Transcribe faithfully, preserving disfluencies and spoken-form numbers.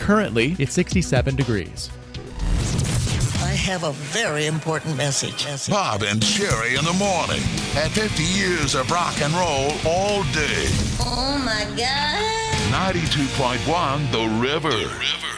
Currently, it's sixty-seven degrees. I have a very important message. Bob and Sherry in the morning. At fifty years of rock and roll all day. Oh, my God. ninety-two point one The River. The River.